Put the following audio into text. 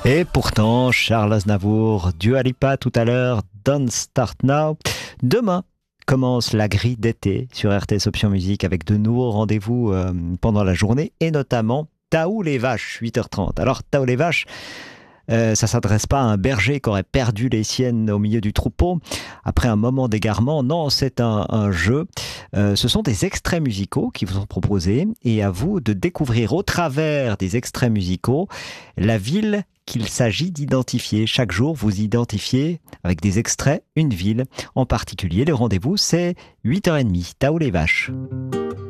Et pourtant, Charles Aznavour, Dua Lipa tout à l'heure, Don't Start Now. Demain commence la grille d'été sur RTS Option Musique avec de nouveaux rendez-vous pendant la journée et notamment Taou les vaches, 8h30. Alors Taou les vaches, ça s'adresse pas à un berger qui aurait perdu les siennes au milieu du troupeau après un moment d'égarement. Non, c'est un jeu. Ce sont des extraits musicaux qui vous sont proposés et à vous de découvrir au travers des extraits musicaux la ville qu'il s'agit d'identifier. Chaque jour, vous identifiez avec des extraits une ville en particulier. Le rendez-vous, c'est 8h30. Taou les vaches.